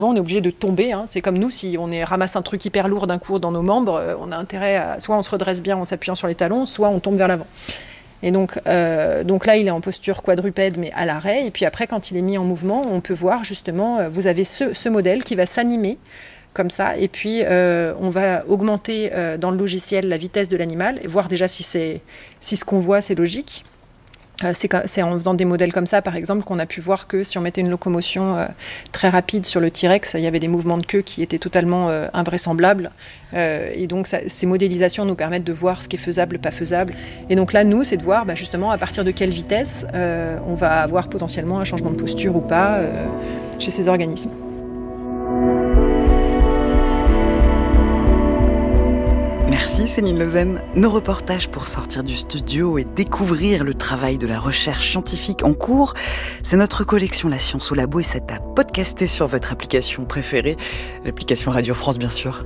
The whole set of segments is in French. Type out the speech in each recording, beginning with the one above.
On est obligé de tomber, hein. C'est comme nous, si on ramasse un truc hyper lourd d'un coup dans nos membres, on a intérêt à... Soit on se redresse bien en s'appuyant sur les talons, soit on tombe vers l'avant. Et donc là, il est en posture quadrupède, mais à l'arrêt. Et puis après, quand il est mis en mouvement, on peut voir justement, vous avez ce modèle qui va s'animer comme ça. Et puis, on va augmenter dans le logiciel la vitesse de l'animal et voir déjà si ce qu'on voit, c'est logique. C'est en faisant des modèles comme ça, par exemple, qu'on a pu voir que si on mettait une locomotion très rapide sur le T-Rex, il y avait des mouvements de queue qui étaient totalement invraisemblables. Et donc, ces modélisations nous permettent de voir ce qui est faisable, pas faisable. Et donc là, nous, c'est de voir justement à partir de quelle vitesse on va avoir potentiellement un changement de posture ou pas chez ces organismes. Merci Céline Lausanne. Nos reportages pour sortir du studio et découvrir le travail de la recherche scientifique en cours, c'est notre collection La Science au Labo et c'est à podcaster sur votre application préférée, l'application Radio France bien sûr.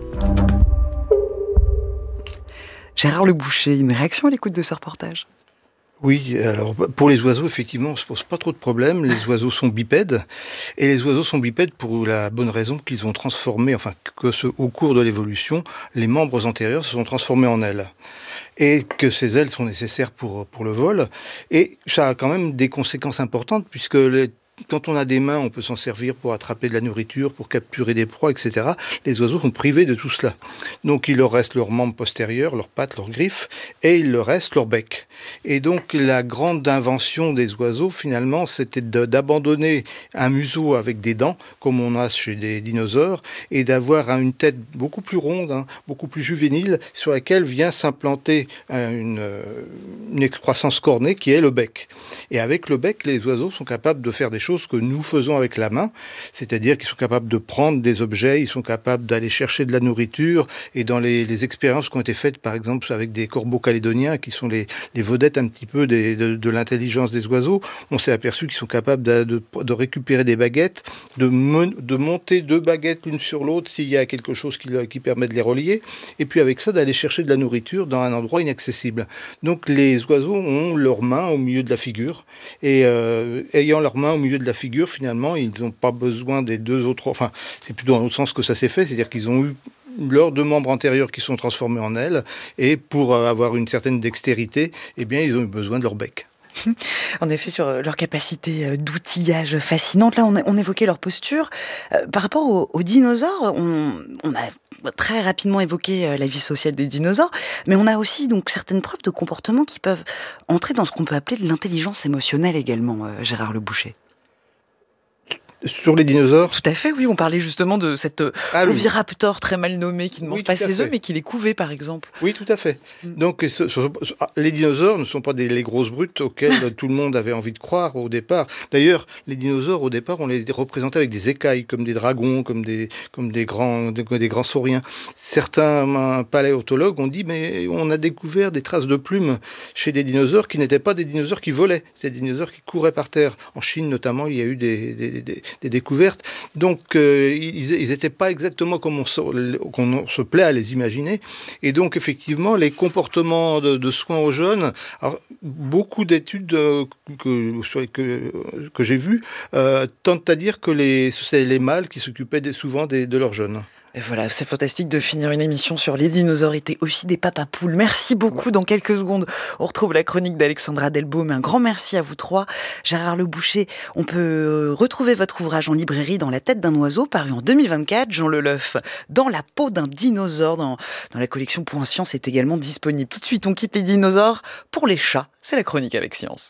Gérard Le Boucher, une réaction à l'écoute de ce reportage ? Oui, alors pour les oiseaux, effectivement, on ne se pose pas trop de problèmes. Les oiseaux sont bipèdes, et les oiseaux sont bipèdes pour la bonne raison qu'ils ont transformé, au cours de l'évolution, les membres antérieurs se sont transformés en ailes. Et que ces ailes sont nécessaires pour le vol. Et ça a quand même des conséquences importantes, puisque quand on a des mains, on peut s'en servir pour attraper de la nourriture, pour capturer des proies, etc. Les oiseaux sont privés de tout cela. Donc il leur reste leurs membres postérieurs, leurs pattes, leurs griffes, et il leur reste leur bec. Et donc la grande invention des oiseaux, finalement, c'était d'abandonner un museau avec des dents, comme on a chez des dinosaures, et d'avoir une tête beaucoup plus ronde, beaucoup plus juvénile, sur laquelle vient s'implanter une excroissance cornée qui est le bec. Et avec le bec, les oiseaux sont capables de faire des choses que nous faisons avec la main, c'est-à-dire qu'ils sont capables de prendre des objets, ils sont capables d'aller chercher de la nourriture, et dans les expériences qui ont été faites, par exemple, avec des corbeaux calédoniens, qui sont les vedettes un petit peu de l'intelligence des oiseaux, on s'est aperçu qu'ils sont capables de récupérer des baguettes, de monter deux baguettes l'une sur l'autre s'il y a quelque chose qui permet de les relier, et puis avec ça, d'aller chercher de la nourriture dans un endroit inaccessible. Donc les oiseaux ont leurs mains au milieu de la figure, et ayant leurs mains au milieu de la figure, finalement, ils n'ont pas besoin des deux autres... Enfin, c'est plutôt dans l'autre sens que ça s'est fait, c'est-à-dire qu'ils ont eu leurs deux membres antérieurs qui sont transformés en ailes, et pour avoir une certaine dextérité, eh bien, ils ont eu besoin de leur bec. En effet, sur leur capacité d'outillage fascinante, là, on évoquait leur posture. Par rapport aux dinosaures, on a très rapidement évoqué la vie sociale des dinosaures, mais on a aussi donc certaines preuves de comportement qui peuvent entrer dans ce qu'on peut appeler de l'intelligence émotionnelle également, Gérard Le Boucher. Sur les dinosaures ? Tout à fait, oui. On parlait justement de cet oviraptor très mal nommé qui ne mange pas ses œufs, mais qui les couvait, par exemple. Oui, tout à fait. Donc, les dinosaures ne sont pas les grosses brutes auxquelles tout le monde avait envie de croire au départ. D'ailleurs, les dinosaures, au départ, on les représentait avec des écailles, comme des dragons, comme des grands sauriens. Certains paléontologues ont dit, mais on a découvert des traces de plumes chez des dinosaures qui n'étaient pas des dinosaures qui volaient, c'était des dinosaures qui couraient par terre. En Chine, notamment, il y a eu des découvertes. Donc, ils n'étaient pas exactement comme on se plaît à les imaginer. Et donc, effectivement, les comportements de soins aux jeunes, alors, beaucoup d'études que j'ai vues tentent à dire que c'est les mâles qui s'occupaient souvent de leurs jeunes. Et voilà, c'est fantastique de finir une émission sur les dinosaures étaient aussi des papapoules. Merci beaucoup. Dans quelques secondes, on retrouve la chronique d'Alexandra Delbaume. Un grand merci à vous trois. Gérard Le Boucher, on peut retrouver votre ouvrage en librairie dans La tête d'un oiseau, paru en 2024. Jean Leleuf, Dans la peau d'un dinosaure, dans la collection Point Science, est également disponible. Tout de suite, on quitte les dinosaures pour les chats. C'est la chronique avec Science.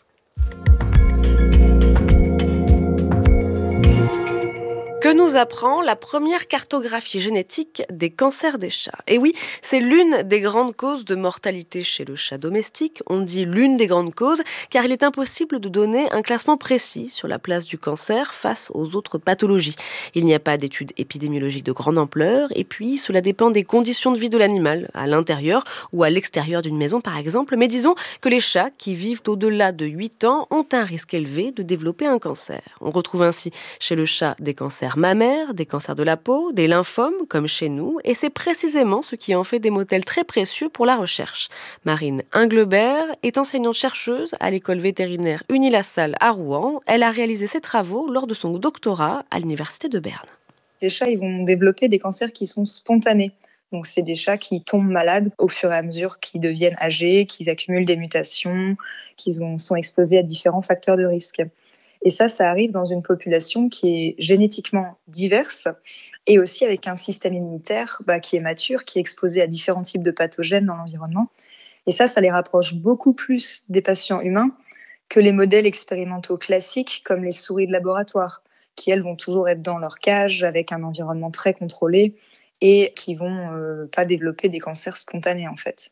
Que nous apprend la première cartographie génétique des cancers des chats ? Et oui, c'est l'une des grandes causes de mortalité chez le chat domestique. On dit l'une des grandes causes, car il est impossible de donner un classement précis sur la place du cancer face aux autres pathologies. Il n'y a pas d'études épidémiologiques de grande ampleur, et puis cela dépend des conditions de vie de l'animal, à l'intérieur ou à l'extérieur d'une maison par exemple. Mais disons que les chats qui vivent au-delà de 8 ans ont un risque élevé de développer un cancer. On retrouve ainsi chez le chat des cancers mammaires, des cancers de la peau, des lymphomes, comme chez nous, et c'est précisément ce qui en fait des modèles très précieux pour la recherche. Marine Inglebert est enseignante-chercheuse à l'école vétérinaire Unilassal à Rouen. Elle a réalisé ses travaux lors de son doctorat à l'université de Berne. Les chats, ils vont développer des cancers qui sont spontanés. Donc, c'est des chats qui tombent malades au fur et à mesure qu'ils deviennent âgés, qu'ils accumulent des mutations, sont exposés à différents facteurs de risque. Et ça arrive dans une population qui est génétiquement diverse et aussi avec un système immunitaire qui est mature, qui est exposé à différents types de pathogènes dans l'environnement. Et ça les rapproche beaucoup plus des patients humains que les modèles expérimentaux classiques comme les souris de laboratoire, qui elles vont toujours être dans leur cage avec un environnement très contrôlé et qui vont pas développer des cancers spontanés en fait.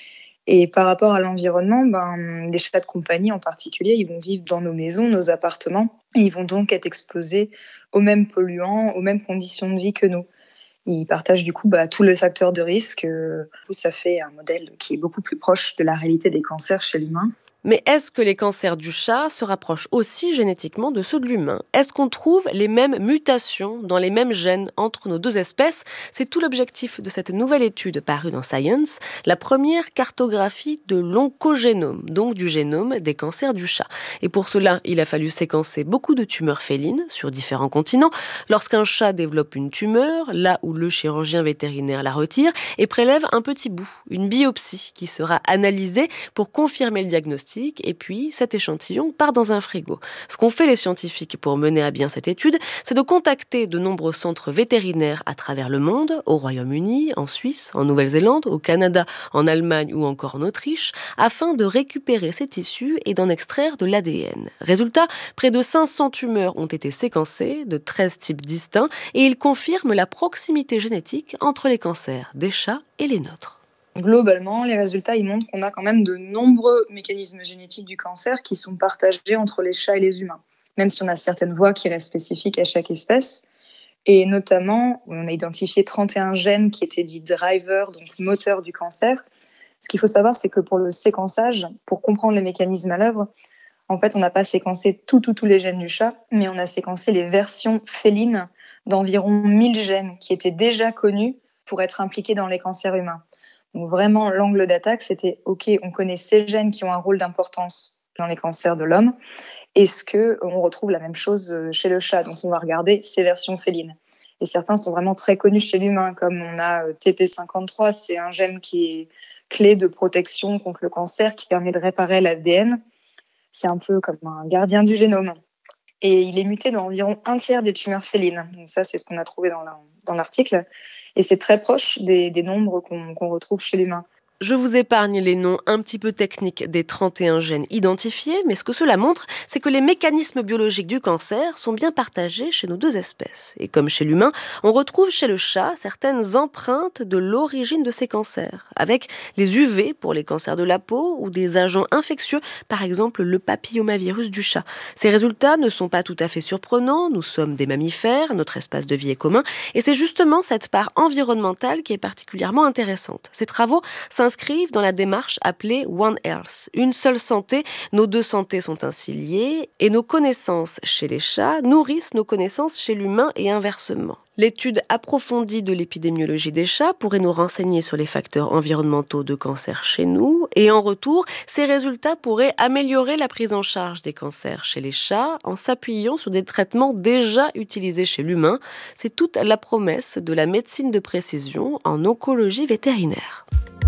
Et par rapport à l'environnement, les chats de compagnie en particulier, ils vont vivre dans nos maisons, nos appartements, et ils vont donc être exposés aux mêmes polluants, aux mêmes conditions de vie que nous. Ils partagent du coup tous les facteurs de risque. Ça fait un modèle qui est beaucoup plus proche de la réalité des cancers chez l'humain. Mais est-ce que les cancers du chat se rapprochent aussi génétiquement de ceux de l'humain ? Est-ce qu'on trouve les mêmes mutations dans les mêmes gènes entre nos deux espèces ? C'est tout l'objectif de cette nouvelle étude parue dans Science, la première cartographie de l'oncogénome, donc du génome des cancers du chat. Et pour cela, il a fallu séquencer beaucoup de tumeurs félines sur différents continents. Lorsqu'un chat développe une tumeur, là où le chirurgien vétérinaire la retire et prélève un petit bout, une biopsie qui sera analysée pour confirmer le diagnostic. Et puis, cet échantillon part dans un frigo. Ce qu'ont fait les scientifiques pour mener à bien cette étude, c'est de contacter de nombreux centres vétérinaires à travers le monde, au Royaume-Uni, en Suisse, en Nouvelle-Zélande, au Canada, en Allemagne ou encore en Autriche, afin de récupérer ces tissus et d'en extraire de l'ADN. Résultat, près de 500 tumeurs ont été séquencées, de 13 types distincts, et ils confirment la proximité génétique entre les cancers des chats et les nôtres. Globalement, les résultats ils montrent qu'on a quand même de nombreux mécanismes génétiques du cancer qui sont partagés entre les chats et les humains, même si on a certaines voies qui restent spécifiques à chaque espèce. Et notamment, on a identifié 31 gènes qui étaient dits drivers, donc moteurs du cancer. Ce qu'il faut savoir, c'est que pour le séquençage, pour comprendre les mécanismes à l'œuvre, en fait, on n'a pas séquencé tous les gènes du chat, mais on a séquencé les versions félines d'environ 1000 gènes qui étaient déjà connus pour être impliqués dans les cancers humains. Donc vraiment, l'angle d'attaque, c'était « Ok, on connaît ces gènes qui ont un rôle d'importance dans les cancers de l'homme. Est-ce qu'on retrouve la même chose chez le chat ?» Donc on va regarder ces versions félines. Et certains sont vraiment très connus chez l'humain, comme on a TP53, c'est un gène qui est clé de protection contre le cancer, qui permet de réparer l'ADN. C'est un peu comme un gardien du génome. Et il est muté dans environ un tiers des tumeurs félines. Donc ça, c'est ce qu'on a trouvé dans l'article. Et c'est très proche des nombres qu'on retrouve chez l'humain. Je vous épargne les noms un petit peu techniques des 31 gènes identifiés, mais ce que cela montre, c'est que les mécanismes biologiques du cancer sont bien partagés chez nos deux espèces. Et comme chez l'humain, on retrouve chez le chat certaines empreintes de l'origine de ces cancers, avec les UV pour les cancers de la peau ou des agents infectieux, par exemple le papillomavirus du chat. Ces résultats ne sont pas tout à fait surprenants, nous sommes des mammifères, notre espace de vie est commun, et c'est justement cette part environnementale qui est particulièrement intéressante. Ces travaux s'inscrivent dans la démarche appelée One Health. Une seule santé, nos deux santés sont ainsi liées et nos connaissances chez les chats nourrissent nos connaissances chez l'humain et inversement. L'étude approfondie de l'épidémiologie des chats pourrait nous renseigner sur les facteurs environnementaux de cancer chez nous et en retour, ces résultats pourraient améliorer la prise en charge des cancers chez les chats en s'appuyant sur des traitements déjà utilisés chez l'humain. C'est toute la promesse de la médecine de précision en oncologie vétérinaire.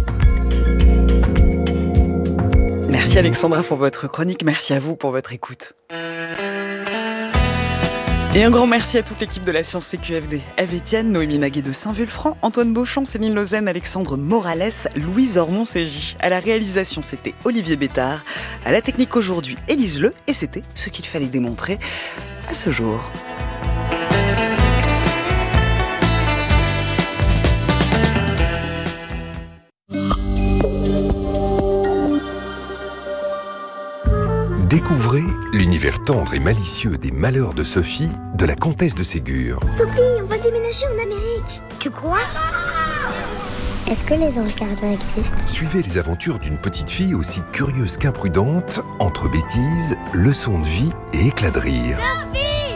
Merci Alexandra pour votre chronique, merci à vous pour votre écoute. Et un grand merci à toute l'équipe de la Science CQFD. Eve Etienne, Noémie Naguet de Saint-Vulfranc, Antoine Beauchamp, Céline Lausanne, Alexandre Morales, Louise Ormond-Ségy. À la réalisation, c'était Olivier Bétard. À la technique aujourd'hui, Élise Le. Et c'était ce qu'il fallait démontrer à ce jour. Découvrez l'univers tendre et malicieux des malheurs de Sophie, de la comtesse de Ségur. Sophie, on va déménager en Amérique. Tu crois ? Est-ce que les anges gardiens existent ? Suivez les aventures d'une petite fille aussi curieuse qu'imprudente, entre bêtises, leçons de vie et éclats de rire. Sophie !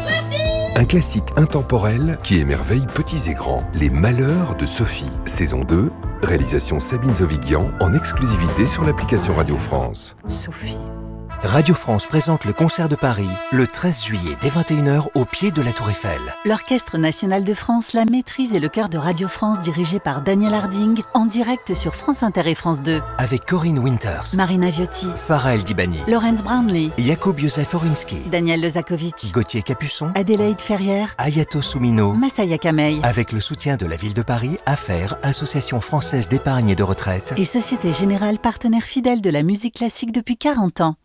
Un classique intemporel qui émerveille petits et grands. Les malheurs de Sophie, saison 2, réalisation Sabine Zovigian, en exclusivité sur l'application Radio France. Sophie. Radio France présente le concert de Paris le 13 juillet dès 21h au pied de la Tour Eiffel. L'Orchestre National de France, la Maîtrise et le Chœur de Radio France dirigé par Daniel Harding en direct sur France Inter et France 2. Avec Corinne Winters, Marina Viotti, Farah El Dibani, Lawrence Brownlee, Jakub Józef Orinski, Daniel Lezakovic, Gauthier Capuçon, Adélaïde Ferrière, Ayato Soumino, Massaya Kamei. Avec le soutien de la ville de Paris, AFER, Association française d'épargne et de retraite, Et Société Générale, partenaire fidèle de la musique classique depuis 40 ans.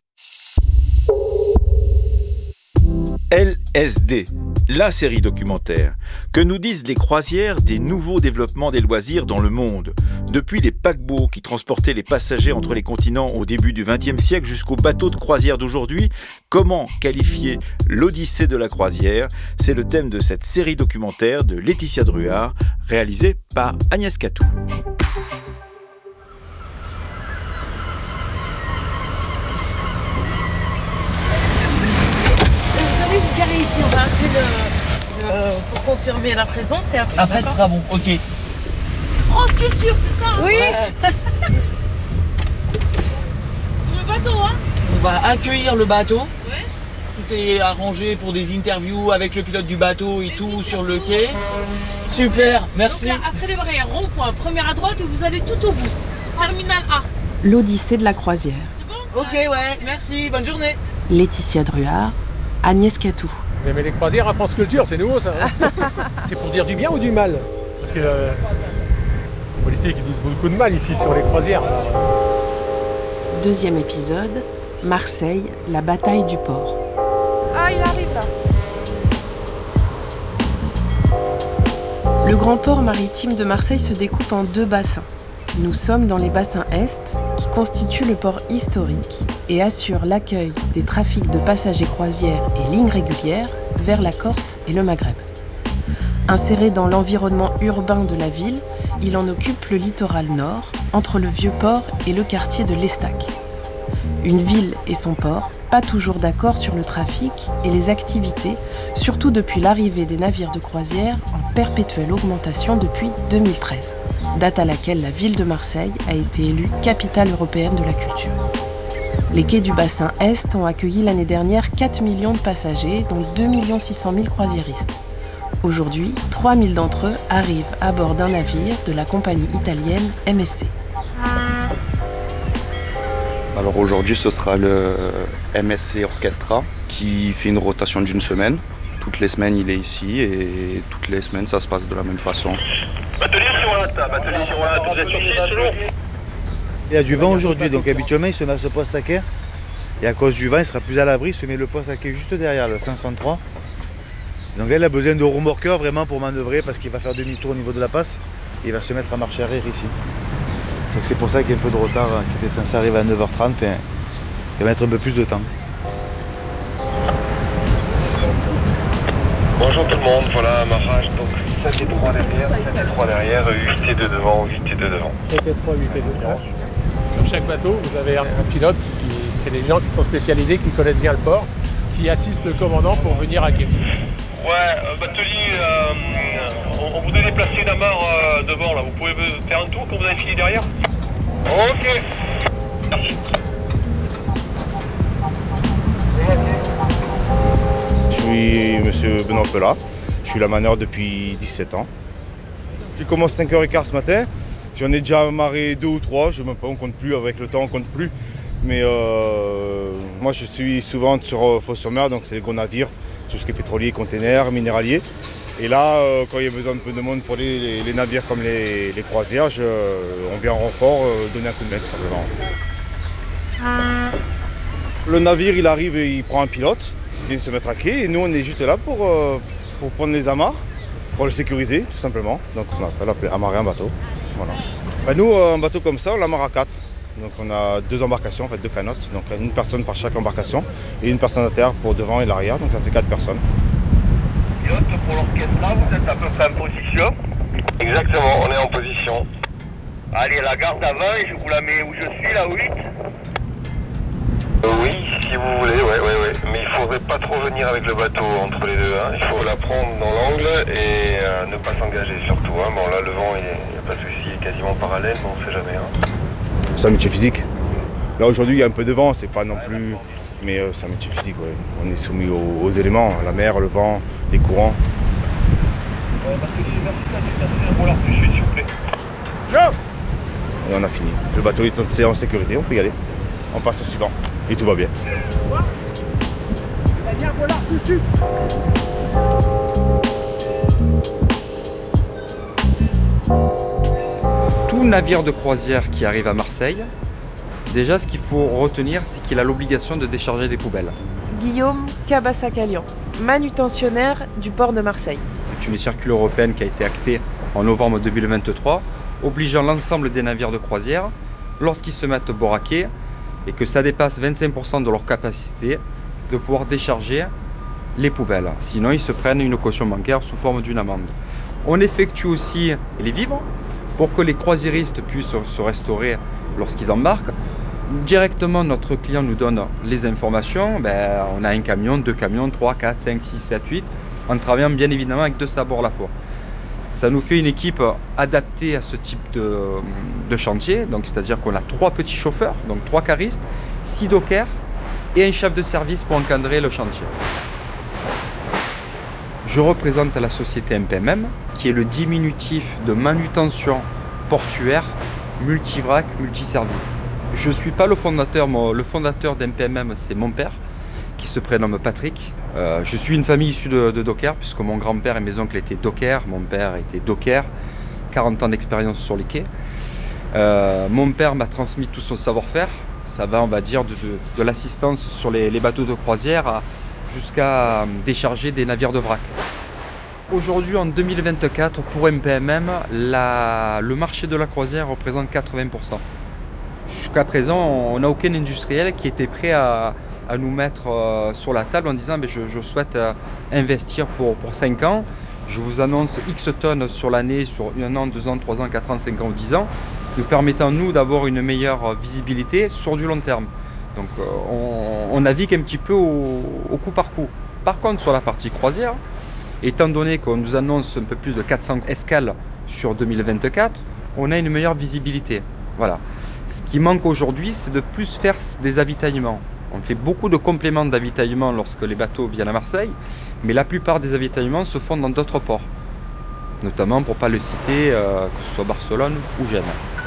LSD, la série documentaire. Que nous disent les croisières des nouveaux développements des loisirs dans le monde? Depuis les paquebots qui transportaient les passagers entre les continents au début du XXe siècle jusqu'aux bateaux de croisière d'aujourd'hui, comment qualifier l'Odyssée de la croisière? C'est le thème de cette série documentaire de Laetitia Druard, réalisée par Agnès Catou. Ici, on va appeler pour confirmer la présence et après. Après, ce sera bon, ok. France Culture, c'est ça? Oui. Ouais. Sur le bateau, hein? On va accueillir le bateau. Ouais. Tout est arrangé pour des interviews avec le pilote du bateau et tout sur le quai. Super, merci. Donc là, après les barrières, rond-point, première à droite et vous allez tout au bout. Terminal A. L'Odyssée de la croisière. C'est bon? Ok, ouais, merci, bonne journée. Laetitia Druard, Agnès Catou. Vous aimez les croisières à France Culture, c'est nouveau ça. Hein. C'est pour dire du bien ou du mal? Parce que les politiques ils disent beaucoup de mal ici sur les croisières. Deuxième épisode, Marseille, la bataille du port. Ah, il arrive là. Le grand port maritime de Marseille se découpe en 2 bassins. Nous sommes dans les bassins Est, qui constituent le port historique et assurent l'accueil des trafics de passagers croisières et lignes régulières vers la Corse et le Maghreb. Inséré dans l'environnement urbain de la ville, il en occupe le littoral nord, entre le vieux port et le quartier de l'Estac. Une ville et son port, pas toujours d'accord sur le trafic et les activités, surtout depuis l'arrivée des navires de croisière en perpétuelle augmentation depuis 2013. Date à laquelle la ville de Marseille a été élue capitale européenne de la culture. Les quais du bassin Est ont accueilli l'année dernière 4 millions de passagers, dont 2 600 000 croisiéristes. Aujourd'hui, 3 000 d'entre eux arrivent à bord d'un navire de la compagnie italienne MSC. Alors aujourd'hui, ce sera le MSC Orchestra qui fait une rotation d'1 semaine. Toutes les semaines, il est ici et toutes les semaines, ça se passe de la même façon. Batelier sur la vous êtes sur selon. Il y a du vent aujourd'hui, donc habituellement, il se met à ce poste à quai. Et à cause du vent, il sera plus à l'abri, il se met le poste à quai juste derrière, le 563. Donc là, il a besoin de remorqueur vraiment pour manœuvrer parce qu'il va faire demi-tour au niveau de la passe. Et il va se mettre à marche arrière ici. Donc c'est pour ça qu'il y a un peu de retard, qui était censé arriver à 9h30 et il va mettre un peu plus de temps. Bonjour tout le monde, voilà amarrage, donc 7 et 3 derrière, 7 et 3 derrière, 8 et 2 devant, 8 et 2 devant. 7 et 3, 8 et 2 devant. Sur chaque bateau, vous avez un pilote, c'est les gens qui sont spécialisés, qui connaissent bien le port, qui assistent le commandant pour venir à quai. Ouais, batelier, on vous a déplacé une amarre devant là, vous pouvez faire un tour quand vous avez fini derrière? Ok. Merci. Je suis monsieur Benoît Pelat, je suis la manœuvre depuis 17 ans. J'ai commencé à 5h15 ce matin, j'en ai déjà amarré 2 ou 3, je ne sais même pas, on compte plus, avec le temps on compte plus. Mais moi je suis souvent sur Fos-sur-Mer, donc c'est les gros navires, tout ce qui est pétrolier, containers, minéralier. Et là, quand il y a besoin un peu de monde pour les navires comme les croisières, on vient en renfort donner un coup de main tout simplement. Le navire il arrive et il prend un pilote, il vient se mettre à quai et nous on est juste là pour prendre les amarres, pour le sécuriser tout simplement. Donc on appelle amarrer un bateau. Voilà. Ben, nous, un bateau comme ça, on l'amarre à 4. Donc on a 2 embarcations, en fait 2 canottes, donc une personne par chaque embarcation et une personne à terre pour devant et l'arrière, donc ça fait 4 personnes. Pilote, pour l'orchestre, vous êtes à peu près en position? Exactement, on est en position. Allez, la garde avant et je vous la mets où je suis, la 8. Oui, si vous voulez, ouais. Mais il faudrait pas trop venir avec le bateau entre les deux. Hein. Il faut la prendre dans l'angle et ne pas s'engager surtout. Hein. Bon là, le vent, il n'y a pas de souci, il est quasiment parallèle, mais on ne sait jamais. Hein. C'est un métier physique. Là aujourd'hui, il y a un peu de vent, c'est pas non plus Mais c'est un métier physique, ouais. On est soumis aux éléments, la mer, le vent, les courants. Et on a fini. Le bateau est en sécurité, on peut y aller. On passe au suivant. Et tout va bien. Tout navire de croisière qui arrive à Marseille, déjà ce qu'il faut retenir, c'est qu'il a l'obligation de décharger des poubelles. Guillaume Cabassacalian, manutentionnaire du port de Marseille. C'est une circulaire européenne qui a été actée en novembre 2023, obligeant l'ensemble des navires de croisière, lorsqu'ils se mettent bord à quai et que ça dépasse 25% de leur capacité, de pouvoir décharger les poubelles. Sinon, ils se prennent une caution bancaire sous forme d'une amende. On effectue aussi les vivres pour que les croisiéristes puissent se restaurer lorsqu'ils embarquent. Directement, notre client nous donne les informations. On a un camion, 2 camions, 3, 4, 5, 6, 7, 8, en travaillant bien évidemment avec 2 sabords à la fois. Ça nous fait une équipe adaptée à ce type de chantier. Donc, c'est-à-dire qu'on a 3 petits chauffeurs, donc 3 caristes, 6 dockers et un chef de service pour encadrer le chantier. Je représente la société MPMM, qui est le diminutif de manutention portuaire, multivrac, multiservice. Je ne suis pas le fondateur, le fondateur d'MPMM, c'est mon père, qui se prénomme Patrick. Je suis une famille issue de dockers, puisque mon grand-père et mes oncles étaient dockers, mon père était docker, 40 ans d'expérience sur les quais. Mon père m'a transmis tout son savoir-faire, ça va, on va dire, de l'assistance sur les bateaux de croisière jusqu'à décharger des navires de vrac. Aujourd'hui, en 2024, pour MPMM, le marché de la croisière représente 80%. Jusqu'à présent, on n'a aucun industriel qui était prêt à nous mettre sur la table en disant je souhaite investir pour 5 ans. Je vous annonce X tonnes sur l'année, sur 1 an, 2 ans, 3 ans, 4 ans, 5 ans ou 10 ans, nous permettant nous d'avoir une meilleure visibilité sur du long terme. Donc on navigue un petit peu au coup par coup. Par contre, sur la partie croisière, étant donné qu'on nous annonce un peu plus de 400 escales sur 2024, on a une meilleure visibilité. Voilà. Ce qui manque aujourd'hui, c'est de plus faire des avitaillements. On fait beaucoup de compléments d'avitaillement lorsque les bateaux viennent à Marseille, mais la plupart des avitaillements se font dans d'autres ports, notamment pour ne pas le citer, que ce soit Barcelone ou Gênes.